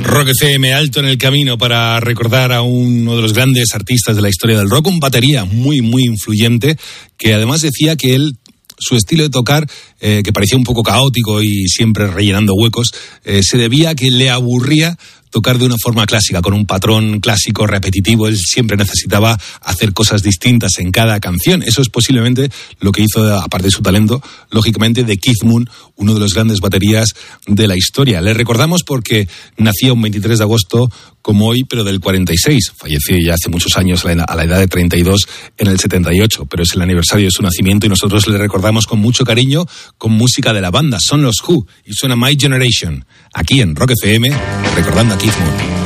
Rock FM, alto en el camino para recordar a uno de los grandes artistas de la historia del rock, un batería muy, muy influyente, que además decía que él, su estilo de tocar, que parecía un poco caótico y siempre rellenando huecos, se debía a que le aburría tocar de una forma clásica, con un patrón clásico repetitivo. Él siempre necesitaba hacer cosas distintas en cada canción. Eso es posiblemente lo que hizo, aparte de su talento, lógicamente, de Keith Moon, uno de los grandes baterías de la historia. Le recordamos porque nacía un 23 de agosto como hoy, pero del 46. Falleció ya hace muchos años, a la edad de 32, en el 78, pero es el aniversario de su nacimiento y nosotros le recordamos con mucho cariño con música de la banda. Son los Who y suena My Generation, aquí en Rock FM, recordando a Keith Moon.